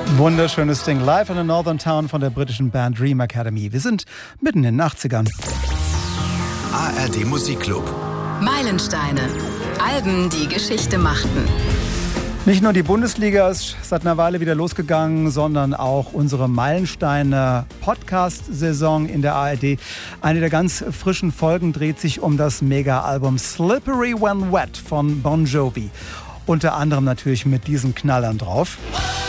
Wunderschönes Ding. Live in the Northern Town von der britischen Band Dream Academy. Wir sind mitten in den 80ern. ARD Musikclub. Meilensteine. Alben, die Geschichte machten. Nicht nur die Bundesliga ist seit einer Weile wieder losgegangen, sondern auch unsere Meilensteine-Podcast-Saison in der ARD. Eine der ganz frischen Folgen dreht sich um das Mega-Album Slippery When Wet von Bon Jovi. Unter anderem natürlich mit diesen Knallern drauf.